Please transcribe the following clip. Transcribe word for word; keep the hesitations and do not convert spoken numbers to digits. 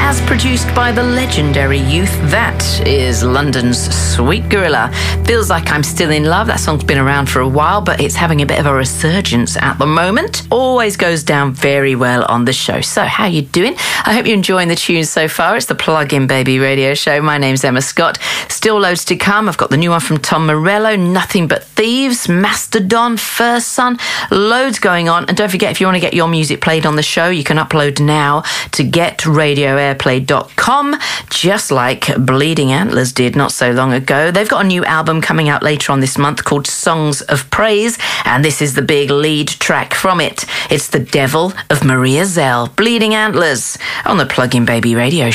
as produced by the legendary Youth. That is London's Sweet Gorilla. Feels Like I'm Still in Love. That song's been around for a while, but it's having a bit of a resurgence at the moment. Always goes down very well on the show. So how you doing? I hope you're enjoying the tunes so far. It's the Plug-in Baby radio show. My name's Emma Scott. Still loads to come. I've got the new one from Tom Morello, Nothing But Thieves, Mastodon, First Son, loads going on. And don't forget, if you want to get your music played on the show, you can upload now to get radio airplay dot com, just like Bleeding Antlers did not so long ago. They've got a new album coming out later on this month called Songs of Praise, and this is the big lead track from it. It's The Devil of Maria Zell, Bleeding Antlers, on the Plug-in Baby radio show.